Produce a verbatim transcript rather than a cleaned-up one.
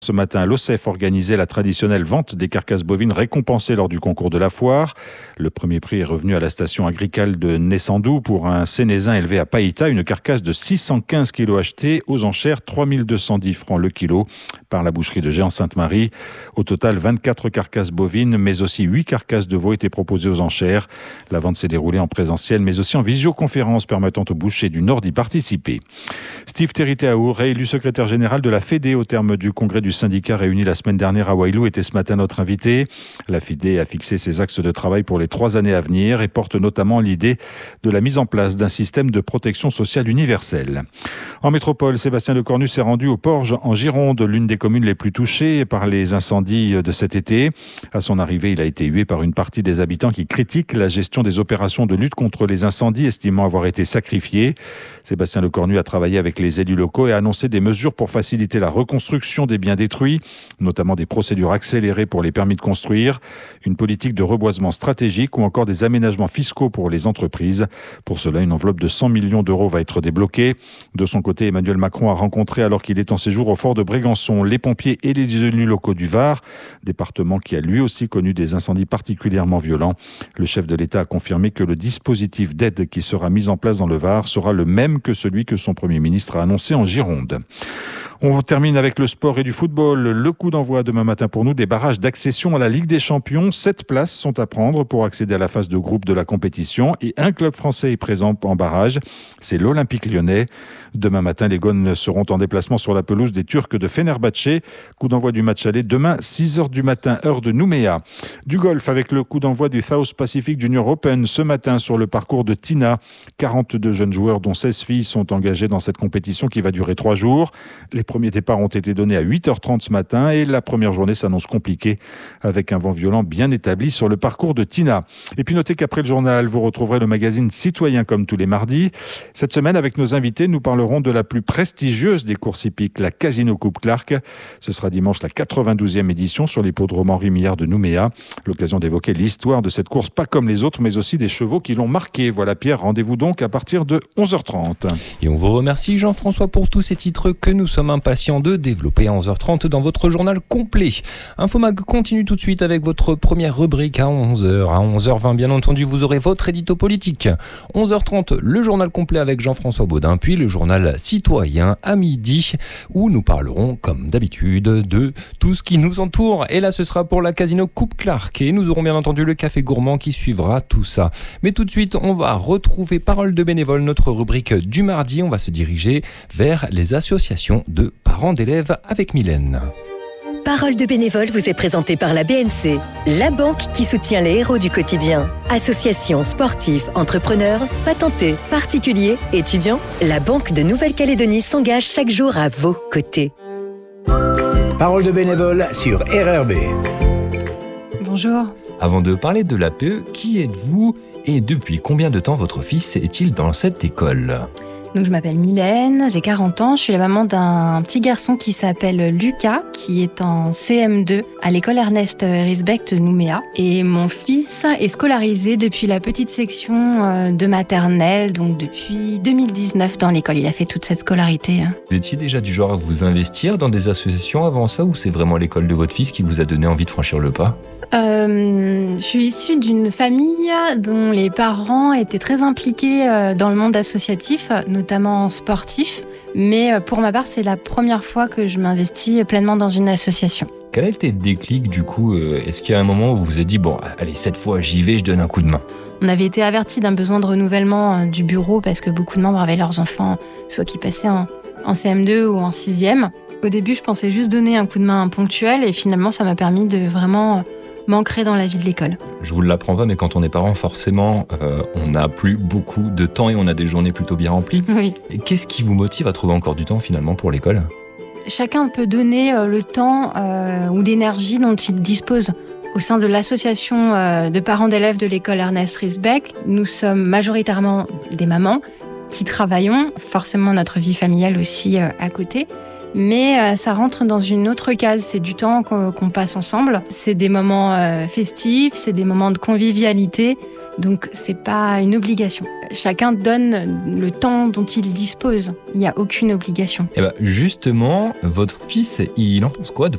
Ce matin, à l'O C E F organisait la traditionnelle vente des carcasses bovines récompensées lors du concours de la foire. Le premier prix est revenu à la station agricole de Nessandou pour un Sénézin élevé à Païta, une carcasse de six cent quinze kilos achetée aux enchères trois mille deux cent dix francs le kilo par la boucherie de Géant-Sainte-Marie. Au total, vingt-quatre carcasses bovines, mais aussi huit carcasses de veau étaient proposées aux enchères. La vente s'est déroulée en présentiel, mais aussi en visioconférence permettant aux bouchers du Nord d'y participer. Steve Teriteaou, réélu secrétaire général de la Fédé au terme du congrès du syndicat réuni la semaine dernière à Wailou, était ce matin notre invité. La Fédé a fixé ses axes de travail pour les trois années à venir et porte notamment l'idée de la mise en place d'un système de protection sociale universelle. En métropole, Sébastien Lecornu s'est rendu au Porge en Gironde, l'une des communes les plus touchées par les incendies de cet été. À son arrivée, il a été hué par une partie des habitants qui critiquent la gestion des opérations de lutte contre les incendies, estimant avoir été sacrifiés. Sébastien Lecornu a travaillé avec les élus locaux et a annoncé des mesures pour faciliter la reconstruction des biens détruits, notamment des procédures accélérées pour les permis de construire, une politique de reboisement stratégique ou encore des aménagements fiscaux pour les entreprises. Pour cela, une enveloppe de cent millions d'euros va être débloquée. De son côté, Emmanuel Macron a rencontré, alors qu'il est en séjour au fort de Brégançon, les pompiers et les élus locaux du Var, département qui a lui aussi connu des incendies particulièrement violents. Le chef de l'État a confirmé que le dispositif d'aide qui sera mis en place dans le Var sera le même que celui que son Premier ministre a annoncé en Gironde. On termine avec le sport et du football. Le coup d'envoi demain matin pour nous des barrages d'accession à la Ligue des Champions. Sept places sont à prendre pour accéder à la phase de groupe de la compétition et un club français est présent en barrage. C'est l'Olympique Lyonnais. Demain matin, les Gones seront en déplacement sur la pelouse des Turcs de Fenerbahçe. Coup d'envoi du match aller demain, six heures du matin, heure de Nouméa. Du golf avec le coup d'envoi du South Pacific Junior Open ce matin sur le parcours de Tina. quarante-deux jeunes joueurs, dont seize filles, sont engagés dans cette compétition qui va durer trois jours. Les Les premiers départs ont été donnés à huit heures trente ce matin et la première journée s'annonce compliquée avec un vent violent bien établi sur le parcours de Tina. Et puis notez qu'après le journal, vous retrouverez le magazine Citoyen comme tous les mardis. Cette semaine, avec nos invités, nous parlerons de la plus prestigieuse des courses hippiques, la Casino Coupe Clark. Ce sera dimanche la quatre-vingt-douzième édition sur l'hippodrome Henri Millard de Nouméa. L'occasion d'évoquer l'histoire de cette course, pas comme les autres, mais aussi des chevaux qui l'ont marquée. Voilà Pierre, rendez-vous donc à partir de onze heures trente. Et on vous remercie Jean-François pour tous ces titres que nous sommes impatients de développer à onze heures trente dans votre journal complet. Infomag continue tout de suite avec votre première rubrique à onze heures. À onze heures vingt, bien entendu, vous aurez votre édito politique. onze heures trente, le journal complet avec Jean-François Baudin, puis le journal Citoyen à midi, où nous parlerons, comme d'habitude, de tout ce qui nous entoure. Et là, ce sera pour la Casino Coupe Clark. Et nous aurons bien entendu le café gourmand qui suivra tout ça. Mais tout de suite, on va retrouver Parole de bénévole, notre rubrique du mardi. On va se diriger vers les associations de parents d'élèves avec Mylène. Parole de bénévole vous est présentée par la B N C, la banque qui soutient les héros du quotidien. Associations, sportifs, entrepreneurs, patentés, particuliers, étudiants, la Banque de Nouvelle-Calédonie s'engage chaque jour à vos côtés. Parole de bénévole sur R R B. Bonjour. Avant de parler de l'A P E, qui êtes-vous et depuis combien de temps votre fils est-il dans cette école ? Donc, je m'appelle Mylène, j'ai quarante ans, je suis la maman d'un petit garçon qui s'appelle Lucas, qui est en C M deux à l'école Ernest Risbeck de Nouméa. Et mon fils est scolarisé depuis la petite section de maternelle, donc depuis deux mille dix-neuf dans l'école. Il a fait toute cette scolarité. Vous étiez déjà du genre à vous investir dans des associations avant ça, ou c'est vraiment l'école de votre fils qui vous a donné envie de franchir le pas ? Euh, je suis issue d'une famille dont les parents étaient très impliqués dans le monde associatif, notamment sportif. Mais pour ma part, c'est la première fois que je m'investis pleinement dans une association. Quel a été le déclic du coup ? Est-ce qu'il y a un moment où vous vous êtes dit « bon, allez, cette fois j'y vais, je donne un coup de main ». On avait été avertis d'un besoin de renouvellement du bureau parce que beaucoup de membres avaient leurs enfants, soit qui passaient en, en C M deux ou en sixième. Au début, je pensais juste donner un coup de main ponctuel et finalement, ça m'a permis de vraiment m'ancrer dans la vie de l'école. Je vous l'apprends pas, mais quand on est parent, forcément, euh, on n'a plus beaucoup de temps et on a des journées plutôt bien remplies. Oui. Et qu'est-ce qui vous motive à trouver encore du temps finalement pour l'école ? Chacun peut donner euh, le temps euh, ou l'énergie dont il dispose. Au sein de l'association euh, de parents d'élèves de l'école Ernest Risbeck, nous sommes majoritairement des mamans qui travaillons, forcément notre vie familiale aussi euh, à côté. Mais euh, ça rentre dans une autre case, c'est du temps qu'on, qu'on passe ensemble. C'est des moments euh, festifs, c'est des moments de convivialité, donc c'est pas une obligation. Chacun donne le temps dont il dispose, il n'y a aucune obligation. Et bah justement, votre fils, il en pense quoi de